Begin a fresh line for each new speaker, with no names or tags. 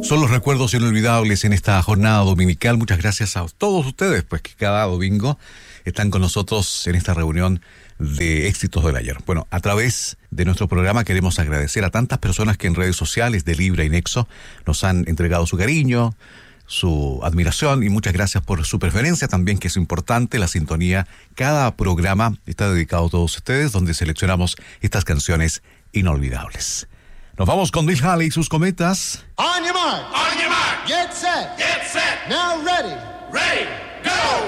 Son los recuerdos inolvidables en esta jornada dominical. Muchas gracias a todos ustedes, pues que cada domingo están con nosotros en esta reunión de éxitos del ayer. Bueno, a través de nuestro programa queremos agradecer a tantas personas que en redes sociales de Libra y Nexo nos han entregado su cariño, su admiración y muchas gracias por su preferencia también, que es importante, la sintonía. Cada programa está dedicado a todos ustedes, donde seleccionamos estas canciones inolvidables. Nos vamos con Bill Haley y sus cometas.
On your mark.
On your mark.
Get set.
Get set.
Now ready.
Ready. Go.